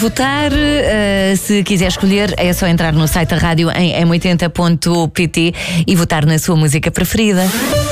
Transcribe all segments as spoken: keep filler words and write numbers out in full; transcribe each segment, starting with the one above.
Votar, uh, se quiser escolher, é só entrar no site da rádio em m oitenta ponto pt e votar na sua música preferida.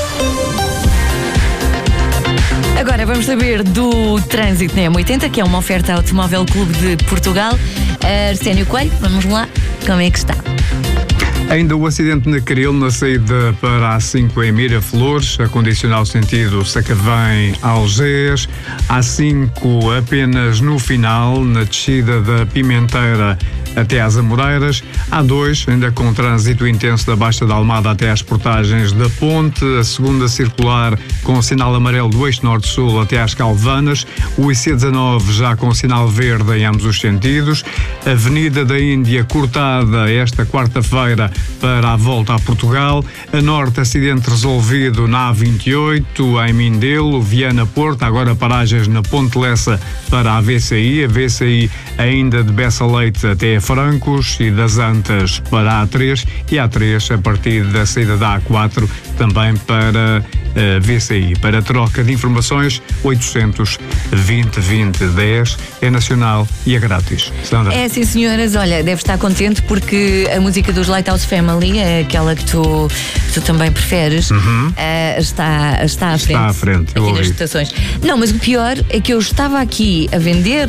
Agora vamos saber do trânsito na M oitenta, que é uma oferta Automóvel Clube de Portugal. Uh, Arsénio Coelho, vamos lá, como é que está? Ainda o acidente na Caril, na saída para a A cinco em Miraflores, a condicionar o sentido Sacavém-Algés. A cinco apenas no final, na descida da Pimenteira até às Amoreiras. A dois, ainda com trânsito intenso da Baixa da Almada até às portagens da Ponte. A segunda circular com sinal amarelo do eixo norte-sul até às Calvanas. O I C dezanove já com sinal verde em ambos os sentidos. Avenida da Índia cortada esta quarta-feira para a volta a Portugal. A norte, acidente resolvido na A vinte e oito, em Mindelo, Viana-Porto, agora paragens na Ponte Lessa para a V C I. A V C I ainda de Bessa Leite até a Francos e das Antas para a A três e a A três a partir da saída da A quatro também para a V C I. Para troca de informações, oitocentos vinte vinte dez, é nacional e é grátis. Sandra. É, sim, senhoras. Olha, deve estar contente porque a música dos Lighthouse Family, é aquela que tu, que tu também preferes, uhum. uh, está, está à frente. Está à frente, eu aqui ouvi. nas estações. Não, mas o pior é que eu estava aqui a vender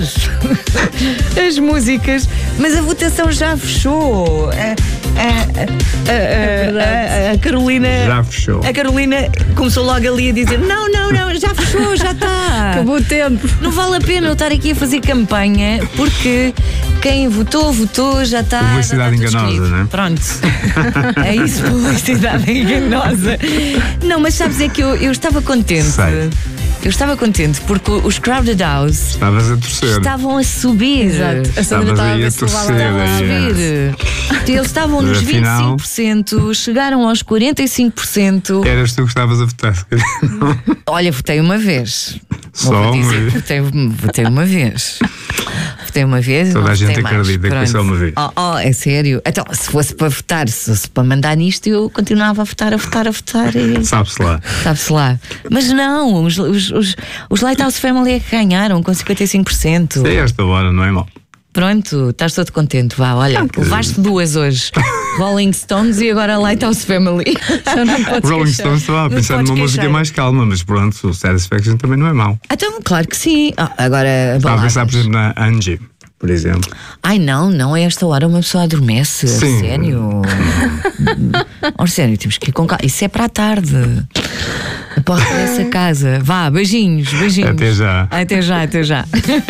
as músicas, mas a votação já fechou. A, a, a, a, a Carolina. Já fechou. A Carolina começou logo ali a dizer: não, não, não, já fechou, já está. Acabou o tempo. Não vale a pena eu estar aqui a fazer campanha porque quem votou, votou, já está. Publicidade já está enganosa, não é? Pronto. É isso, publicidade enganosa. Não, mas sabes, é que eu, eu estava contente. Sei. Eu estava contente porque os Crowded House Estavas a torcer. estavam a subir. Exato. A Sandra Estavas estava a aí ver a se levava torcer. lá. A aí, subir. Eles estavam nos vinte e cinco por cento, chegaram aos quarenta e cinco por cento. Eras tu que estavas a votar. Olha, votei uma vez. Só Vou uma dizer, vez. Votei, votei uma vez. Votei uma vez. Toda não a gente votei mais. acredita que foi só uma vez. Oh, oh, é sério. Então, se fosse para votar, se fosse para mandar nisto, eu continuava a votar, a votar, a votar. E... Sabe-se lá. Sabe-se lá. Mas não, os, os, os, os Lighthouse Family é que ganharam com cinquenta e cinco por cento. É esta hora, não é mal. Pronto, estás todo contente. Vá, olha, levaste duas hoje. Rolling Stones e agora Lighthouse Family. Já não podes Rolling queixar. Stones estava a Não pensar podes numa música queixar. mais calma, mas pronto, o Satisfaction também não é mau. Então, claro que sim. Ah, agora, Estava a pensar, por baladas. exemplo, na Angie, por exemplo. Ai não, não, a esta hora uma pessoa adormece. Sim. Arsénio. Arsénio, temos que ir com calma. Isso é para a tarde. Para essa casa. Vá, beijinhos, beijinhos. Até já. Até já, até já.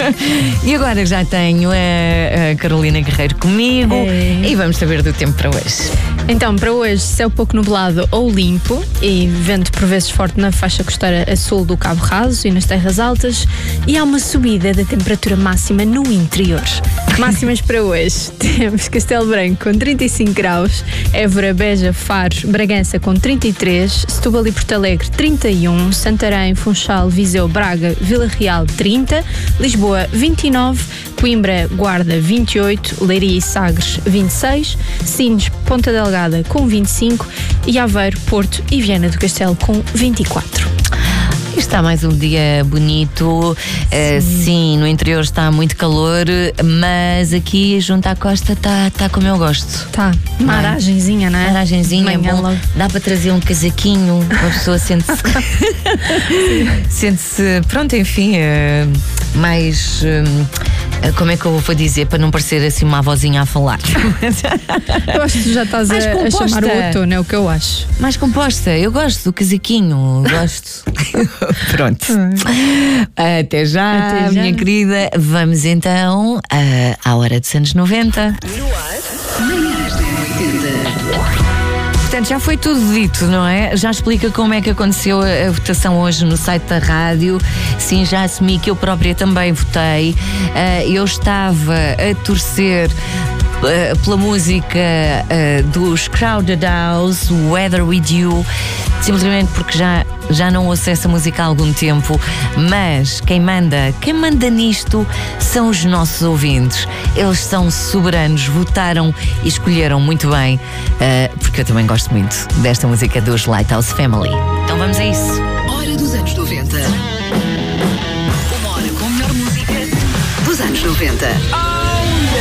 E agora já tenho a, a Carolina Guerreiro comigo É. e vamos saber do tempo para hoje. Então, para hoje, céu pouco nublado ou limpo e vento por vezes forte na faixa costeira a sul do Cabo Raso e nas terras altas, e há uma subida da temperatura máxima no interior. Máximas para hoje: temos Castelo Branco com trinta e cinco graus, Évora, Beja, Faro, Bragança com trinta e três, Setúbal e Porto Alegre trinta e um, Santarém, Funchal, Viseu, Braga, Vila Real trinta, Lisboa vinte e nove, Coimbra, Guarda vinte e oito, Leiria e Sagres vinte e seis, Sines, Ponta Delgada com vinte e cinco e Aveiro, Porto e Viana do Castelo com vinte e quatro. Está mais um dia bonito. Uh, sim, no interior está muito calor, mas aqui junto à costa está, está como eu gosto. Tá, uma Não é? aragenzinha, não é? Aragenzinha é Manhã bom. logo. Dá para trazer um casaquinho, uma pessoa sente-se. Sente-se, pronto, enfim, uh, mais. Uh, como é que eu vou dizer para não parecer assim uma avózinha a falar? Eu acho que tu já estás a, Mais a composta. chamar o outono, é o que eu acho. Mais composta, eu gosto do casaquinho, gosto. Pronto. Até já, Até já. minha querida. Vamos então uh, à hora dos anos noventa. Portanto, já foi tudo dito, não é? Já explica como é que aconteceu a, a votação hoje no site da rádio. Sim, já assumi que eu própria também votei. Uh, eu estava a torcer uh, pela música uh, dos Crowded House, Weather With You, simplesmente porque já, já não ouço essa música há algum tempo. Mas quem manda, quem manda nisto são os nossos ouvintes. Eles são soberanos, votaram e escolheram muito bem, uh, porque eu também gosto muito desta música dos Lighthouse Family. Então vamos a isso. Hora dos anos noventa. Uma hora com a melhor música dos anos noventa.